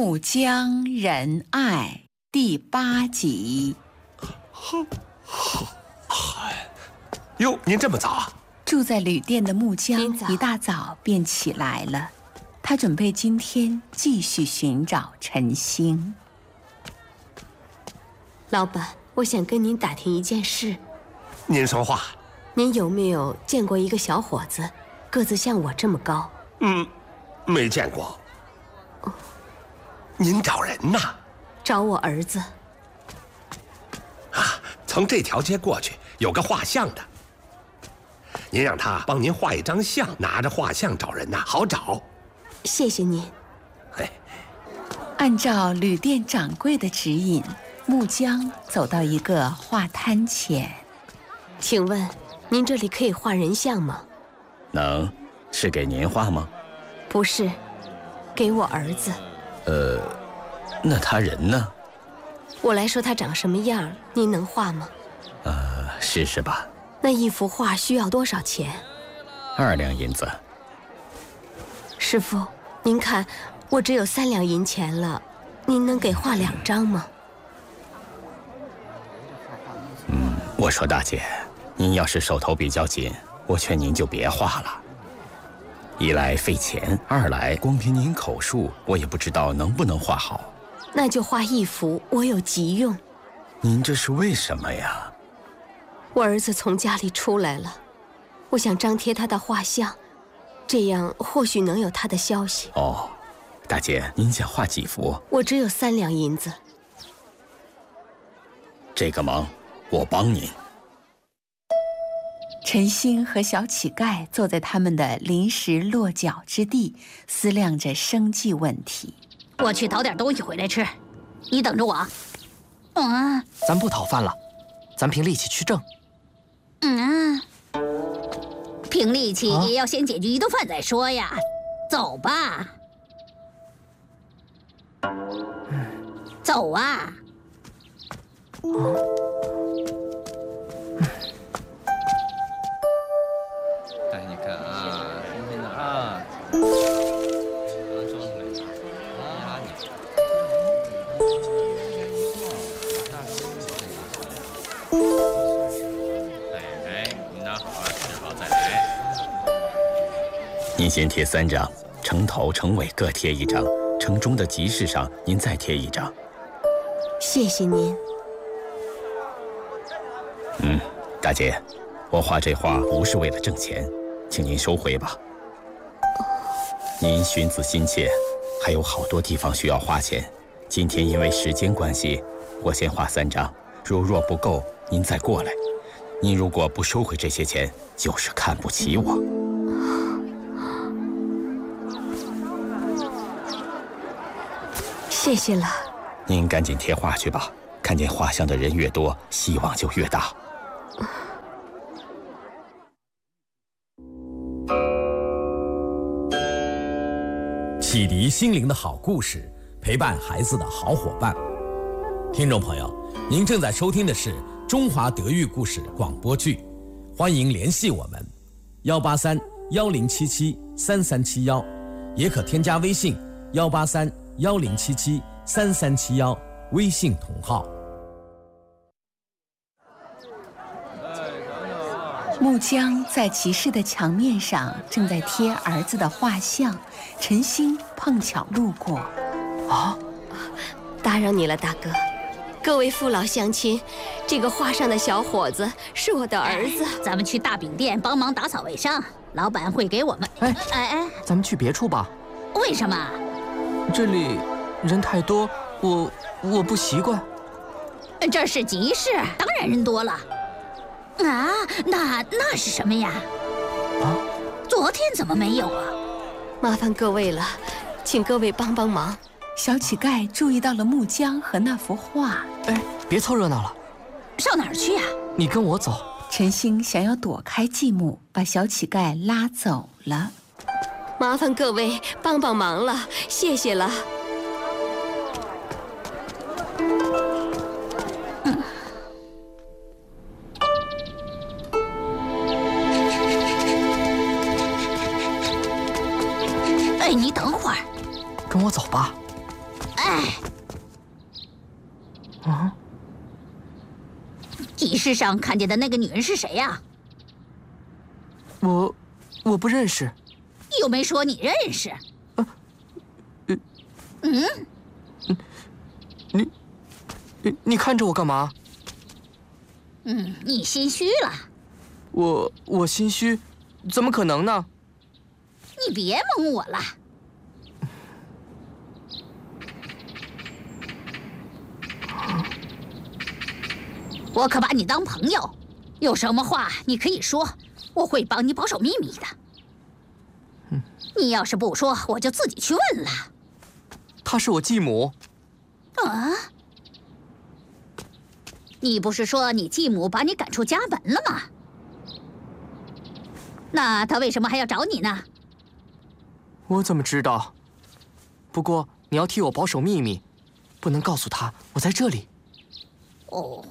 木姜仁爱第8集。 哟，您这么早啊？ 住在旅店的木姜一大早便起来了，他准备今天继续寻找陈星。 老板，我想跟您打听一件事。 您说话。 您有没有见过一个小伙子，个子像我这么高？ 没见过。您找人呐？ 找我儿子。 啊，从这条街过去有个画像的，您让他帮您画一张像，拿着画像找人呐，好找。 谢谢您。 按照旅店掌柜的指引，木姜走到一个画摊前。 请问您这里可以画人像吗？ 能，是给您画吗？ 不是，给我儿子。 那他人呢？ 我来说他长什么样，您能画吗？ 试试吧。 那一幅画需要多少钱 ？2两银子。 师傅，您看，我只有3两银钱了，您能给画2张吗？ 我说大姐，您要是手头比较紧，我劝您就别画了。一来费钱，二来光凭您口述，我也不知道能不能画好。 那就画1幅，我有急用。 您这是为什么呀？ 我儿子从家里出来了，我想张贴他的画像，这样或许能有他的消息。 哦，大姐，您想画几幅？ 我只有3两银子。 这个忙我帮您。 陈星和小乞丐坐在他们的临时落脚之地，思量着生计问题。 我去讨点东西回来吃，你等着我。 咱不讨饭了，咱凭力气去挣。 凭力气也要先解决一顿饭再说呀。走吧。走啊。 哎，你看啊，新鲜的啊。你拿好了，吃饱再来。 您先贴3张，城头、城尾各贴1张，城中的集市上您再贴1张。 谢谢您。 大姐，我画这画不是为了挣钱，请您收回吧。您寻子心切，还有好多地方需要花钱。今天因为时间关系，我先画3张，若不够，您再过来。您如果不收回这些钱，就是看不起我。 谢谢了。 您赶紧贴画去吧，看见画像的人越多，希望就越大。 启迪心灵的好故事，陪伴孩子的好伙伴。听众朋友，您正在收听的是中华德育故事广播剧，欢迎联系我们183-1077-3371，也可添加微信183-1077-3371，微信同号。 木姜在集市的墙面上正在贴儿子的画像，陈星碰巧路过。 打扰你了，大哥。各位父老乡亲，这个画上的小伙子是我的儿子。 咱们去大饼店帮忙打扫卫生，老板会给我们。 咱们去别处吧。 为什么？ 这里人太多，我不习惯。 这是集市，当然人多了。那是什么呀？昨天怎么没有啊？ 麻烦各位了，请各位帮帮忙。 小乞丐注意到了木姜和那幅画。 别凑热闹了。 上哪儿去呀？ 你跟我走。 陈星想要躲开继母，把小乞丐拉走了。 麻烦各位帮帮忙了，谢谢了。 你等会儿。 跟我走吧。 来。 啊？ 集市上看见的那个女人是谁呀？ 我不认识。 又没说你认识。 你看着我干嘛？ 你心虚了。 我心虚，怎么可能呢？ 你别蒙我了。我可把你当朋友，有什么话你可以说，我会帮你保守秘密的。你要是不说，我就自己去问了。 她是我继母。 啊？你不是说你继母把你赶出家门了吗？那她为什么还要找你呢？ 我怎么知道？不过你要替我保守秘密，不能告诉她我在这里。 哦。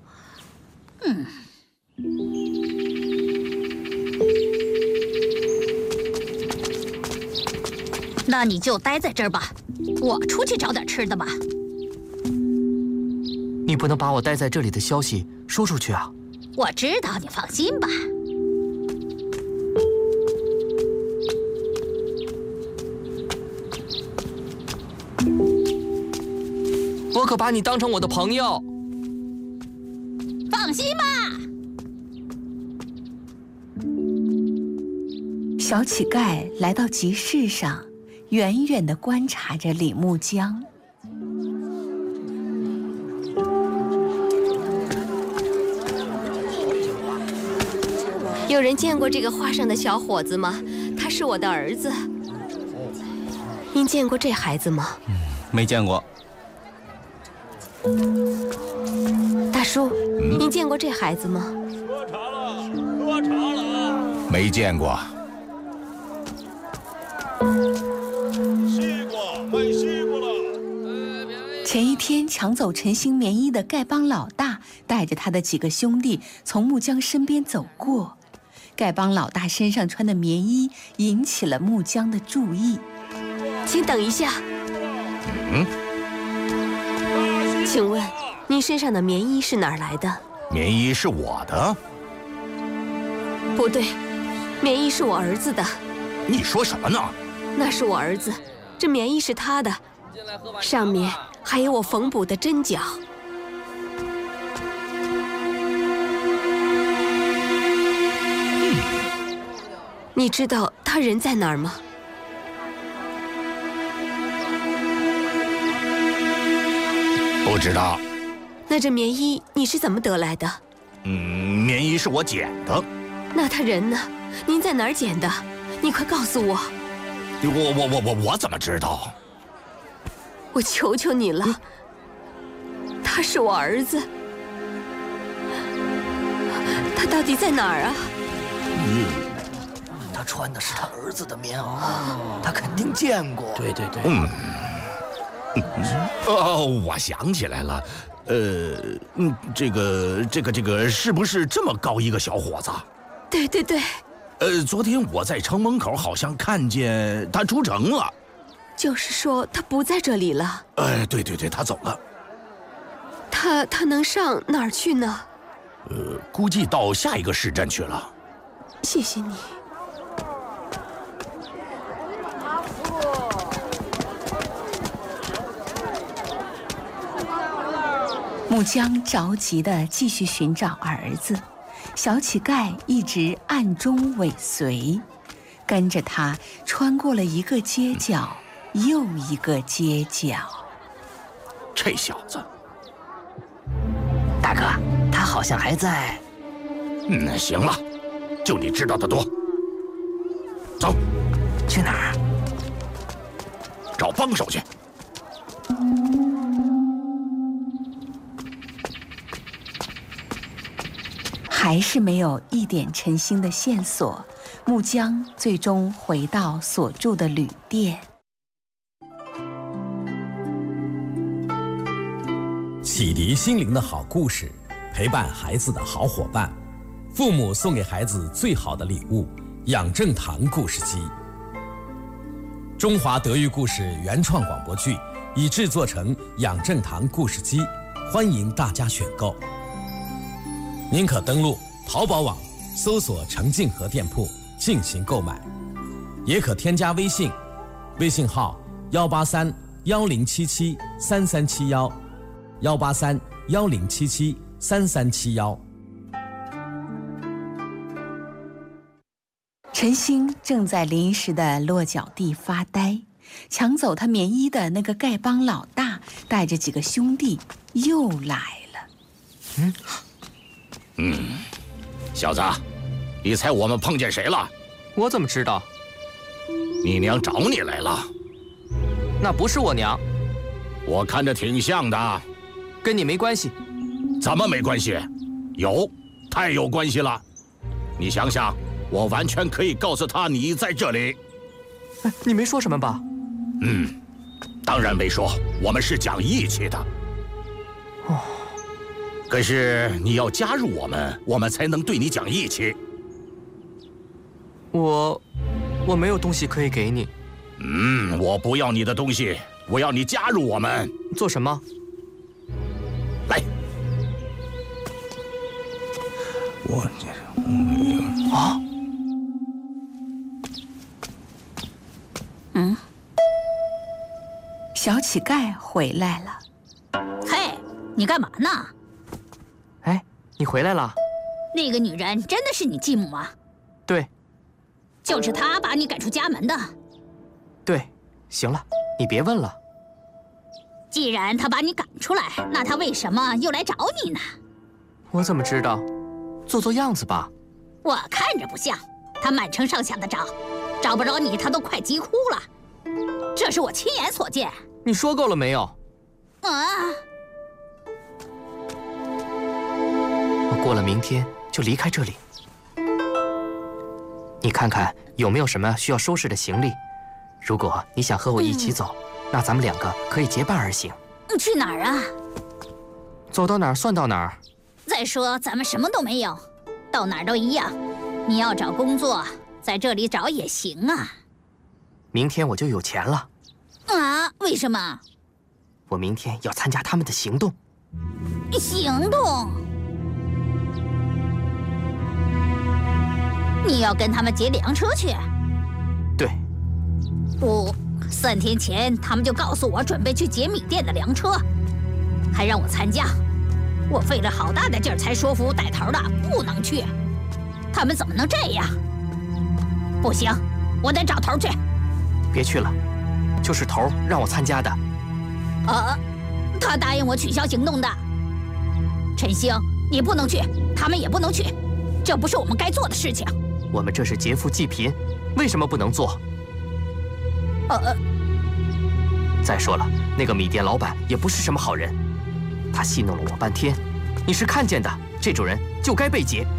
那你就待在这儿吧，我出去找点吃的吧。 你不能把我待在这里的消息说出去啊！ 我知道，你放心吧。 我可把你当成我的朋友。 放心吧。 小乞丐来到集市上，远远地观察着李木江。 有人见过这个画上的小伙子吗？他是我的儿子。您见过这孩子吗？ 没见过。 大叔，您见过这孩子吗？ 喝茶了，喝茶了。 没见过。 西瓜，卖西瓜了。 前一天抢走陈兴棉衣的丐帮老大，带着他的几个兄弟从木江身边走过。丐帮老大身上穿的棉衣引起了木江的注意。 请等一下。请问您身上的棉衣是哪儿来的？ 棉衣是我的？ 不对，棉衣是我儿子的。 你说什么呢？ 那是我儿子，这棉衣是他的，上面还有我缝补的针脚。你知道他人在哪儿吗？ 不知道。 那这棉衣你是怎么得来的？ 棉衣是我捡的。 那他人呢？您在哪儿捡的？你快告诉我。 我怎么知道？ 我求求你了，他是我儿子，他到底在哪儿啊？ 他穿的是他儿子的棉袄，他肯定见过。 对。 我想起来了，这个是不是这么高一个小伙子？ 对。 昨天我在城门口好像看见他出城了。 就是说他不在这里了。 对，他走了。 他能上哪儿去呢？ 估计到下一个市镇去了。 谢谢你。 木江着急地继续寻找儿子，小乞丐一直暗中尾随，跟着他穿过了一个街角又一个街角。 这小子， 大哥，他好像还在。 行了，就你知道的多。走， 去哪儿？ 找帮手去。 还是没有一点陈兴的线索，木江最终回到所住的旅店。 启迪心灵的好故事，陪伴孩子的好伙伴，父母送给孩子最好的礼物——养正堂故事机。中华德育故事原创广播剧已制作成养正堂故事机，欢迎大家选购。您可登录淘宝网搜索程静和店铺进行购买，也可添加微信，微信号183-1077-3371，183-1077-3371。 陈星正在临时的落脚地发呆，抢走他棉衣的那个丐帮老大带着几个兄弟又来了。 小子，你猜我们碰见谁了？ 我怎么知道？ 你娘找你来了。 那不是我娘， 我看着挺像的。 跟你没关系。 怎么没关系？有，太有关系了。你想想，我完全可以告诉他你在这里。 你没说什么吧？ 当然没说，我们是讲义气的。 哦。 可是你要加入我们，我们才能对你讲义气。 我没有东西可以给你。 我不要你的东西，我要你加入我们。 做什么？ 来。 小乞丐回来了。 嘿，你干嘛呢？ 哎，你回来了。 那个女人真的是你继母吗？ 对。 就是她把你赶出家门的。 对，行了，你别问了。 既然她把你赶出来，那她为什么又来找你呢？ 我怎么知道？做样子吧。 我看着不像，她满城上下的找，找不着你，她都快急哭了。这是我亲眼所见。 你说够了没有？我过了明天就离开这里。你看看有没有什么需要收拾的行李？如果你想和我一起走，那咱们两个可以结伴而行。 去哪儿啊？ 走到哪儿算到哪儿。 再说咱们什么都没有，到哪儿都一样。你要找工作，在这里找也行啊。 明天我就有钱了。 为什么？ 我明天要参加他们的行动。 行动？你要跟他们劫粮车去？ 对。 3天前他们就告诉我准备去劫米店的粮车，还让我参加。我费了好大的劲儿才说服带头的不能去。他们怎么能这样？不行，我得找头去。 别去了，就是头让我参加的。 他答应我取消行动的。陈星，你不能去，他们也不能去，这不是我们该做的事情。 我们这是劫富济贫，为什么不能做？再说了，那个米店老板也不是什么好人，他戏弄了我半天。你是看见的，这种人就该被劫。